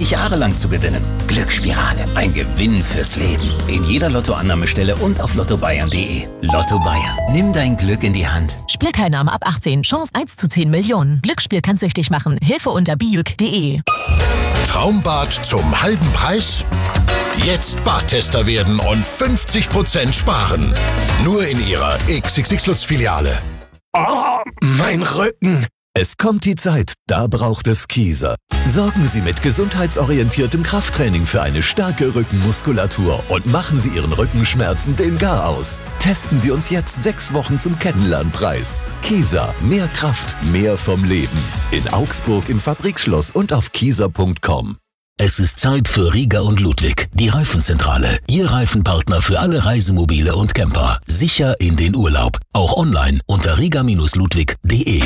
20 Jahre lang zu gewinnen. Glücksspirale, ein Gewinn fürs Leben. In jeder Lottoannahmestelle und auf lottobayern.de. Lotto Bayern, nimm dein Glück in die Hand. Spielteilnahme ab 18, Chance 1 zu 10 Millionen. Glücksspiel kann süchtig machen. Hilfe unter bijuk.de. Traumbad zum halben Preis? Jetzt Badtester werden und 50% sparen. Nur in Ihrer XXX Lutz-Filiale. Oh, mein Rücken. Es kommt die Zeit, da braucht es Kieser. Sorgen Sie mit gesundheitsorientiertem Krafttraining für eine starke Rückenmuskulatur und machen Sie Ihren Rückenschmerzen den Gar aus. Testen Sie uns jetzt 6 Wochen zum Kennenlernpreis. Kieser, mehr Kraft, mehr vom Leben. In Augsburg im Fabrikschloss und auf kieser.com. Es ist Zeit für Rieger und Ludwig, die Reifenzentrale. Ihr Reifenpartner für alle Reisemobile und Camper. Sicher in den Urlaub. Auch online unter rieger-ludwig.de.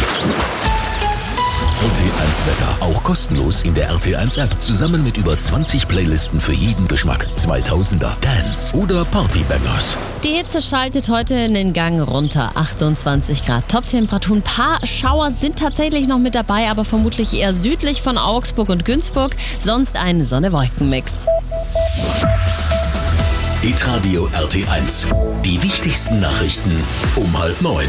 RT1 Wetter. Auch kostenlos in der RT1 App. Zusammen mit über 20 Playlisten für jeden Geschmack. 2000er, Dance oder Partybangers. Die Hitze schaltet heute in den Gang runter. 28 Grad Top-Temperaturen. Ein paar Schauer sind tatsächlich noch mit dabei, aber vermutlich eher südlich von Augsburg und Günzburg. Sonst ein Sonne-Wolken-Mix. Hitradio RT1. Die wichtigsten Nachrichten um 8:30.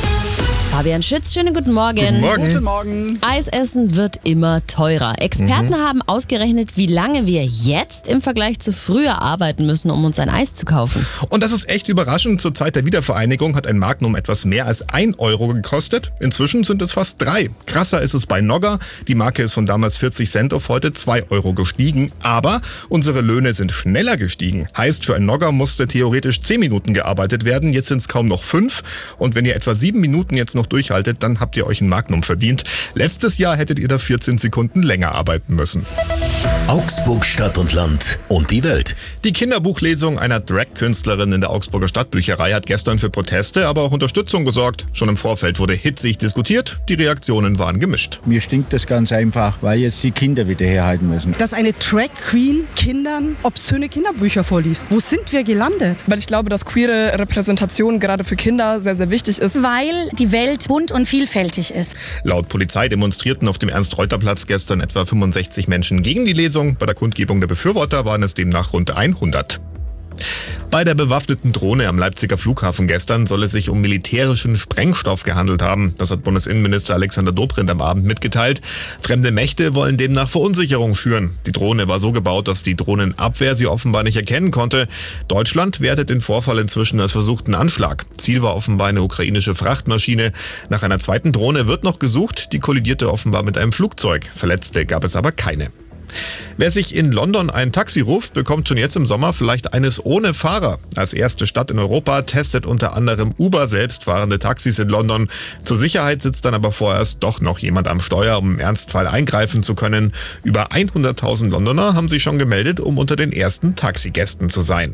Fabian Schütz, schönen guten Morgen. Guten Morgen. Guten Morgen. Eisessen wird immer teurer. Experten haben ausgerechnet, wie lange wir jetzt im Vergleich zu früher arbeiten müssen, um uns ein Eis zu kaufen. Und das ist echt überraschend. Zur Zeit der Wiedervereinigung hat ein Magnum etwas mehr als 1 Euro gekostet. Inzwischen sind es fast 3. Krasser ist es bei Nogger. Die Marke ist von damals 40 Cent auf heute 2 Euro gestiegen. Aber unsere Löhne sind schneller gestiegen. Heißt, für ein Nogger musste theoretisch 10 Minuten gearbeitet werden. Jetzt sind es kaum noch 5. Und wenn ihr etwa 7 Minuten jetzt noch durchhaltet, dann habt ihr euch ein Magnum verdient. Letztes Jahr hättet ihr da 14 Sekunden länger arbeiten müssen. Augsburg, Stadt und Land und die Welt. Die Kinderbuchlesung einer Drag-Künstlerin in der Augsburger Stadtbücherei hat gestern für Proteste, aber auch Unterstützung gesorgt. Schon im Vorfeld wurde hitzig diskutiert. Die Reaktionen waren gemischt. Mir stinkt das ganz einfach, weil jetzt die Kinder wieder herhalten müssen. Dass eine Drag Queen Kindern obszöne Kinderbücher vorliest. Wo sind wir gelandet? Weil ich glaube, dass queere Repräsentation gerade für Kinder sehr, sehr wichtig ist. Weil die Welt bunt und vielfältig ist. Laut Polizei demonstrierten auf dem Ernst-Reuter-Platz gestern etwa 65 Menschen gegen die Lesung. Bei der Kundgebung der Befürworter waren es demnach rund 100. Bei der bewaffneten Drohne am Leipziger Flughafen gestern soll es sich um militärischen Sprengstoff gehandelt haben. Das hat Bundesinnenminister Alexander Dobrindt am Abend mitgeteilt. Fremde Mächte wollen demnach Verunsicherung schüren. Die Drohne war so gebaut, dass die Drohnenabwehr sie offenbar nicht erkennen konnte. Deutschland wertet den Vorfall inzwischen als versuchten Anschlag. Ziel war offenbar eine ukrainische Frachtmaschine. Nach einer zweiten Drohne wird noch gesucht. Die kollidierte offenbar mit einem Flugzeug. Verletzte gab es aber keine. Wer sich in London ein Taxi ruft, bekommt schon jetzt im Sommer vielleicht eines ohne Fahrer. Als erste Stadt in Europa testet unter anderem Uber selbstfahrende Taxis in London. Zur Sicherheit sitzt dann aber vorerst doch noch jemand am Steuer, um im Ernstfall eingreifen zu können. Über 100.000 Londoner haben sich schon gemeldet, um unter den ersten Taxigästen zu sein.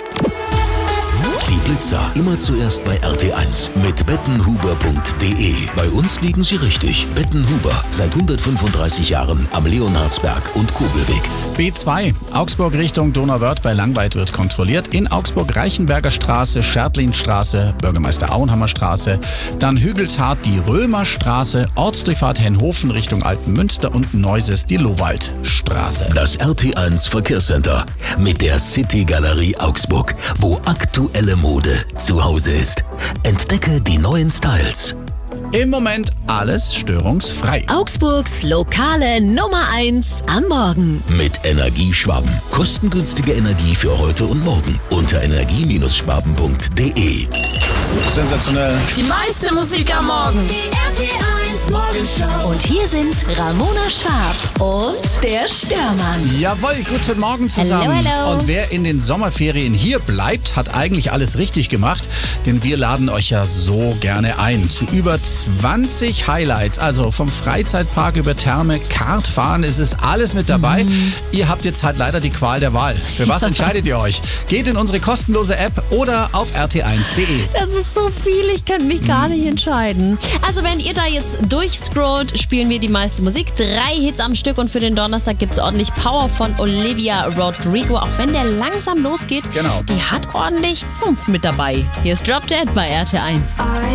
Die Blitzer immer zuerst bei RT1 mit bettenhuber.de. Bei uns liegen Sie richtig. Bettenhuber, seit 135 Jahren am Leonhardsberg und Kobelweg. B2, Augsburg Richtung Donauwörth bei Langweid wird kontrolliert. In Augsburg Reichenberger Straße, Schertlinstraße, Bürgermeister Auenhammer Straße. Dann Hügelshardt die Römerstraße, Ortsdurchfahrt Henhofen Richtung Altenmünster und Neuses die Lowaldstraße. Das RT1 Verkehrscenter mit der City Galerie Augsburg, wo aktuelle Mode zu Hause ist. Entdecke die neuen Styles. Im Moment alles störungsfrei. Augsburgs lokale Nummer 1 am Morgen. Mit Energieschwaben. Kostengünstige Energie für heute und morgen. Unter energie-schwaben.de. Sensationell. Die meiste Musik am Morgen. Die RT1 Morgenshow. Und hier sind Ramona Schwab und der Störmann. Jawohl, guten Morgen zusammen. Hallo, hallo. Und wer in den Sommerferien hier bleibt, hat eigentlich alles richtig gemacht. Denn wir laden euch ja so gerne ein zu über 20 Highlights. Also vom Freizeitpark über Therme, Kartfahren, es ist alles mit dabei. Ihr habt jetzt halt leider die Qual der Wahl. Für was entscheidet ihr euch? Geht in unsere kostenlose App oder auf rt1.de. Das ist so viel, ich kann mich gar nicht entscheiden. Also wenn ihr da jetzt durchscrollt, spielen wir die meiste Musik. 3 Hits am Stück und für den Donnerstag gibt es ordentlich Power von Olivia Rodrigo. Auch wenn der langsam losgeht, Genau. Die hat ordentlich Zumpf mit dabei. Hier ist Drop Dead bei RT1.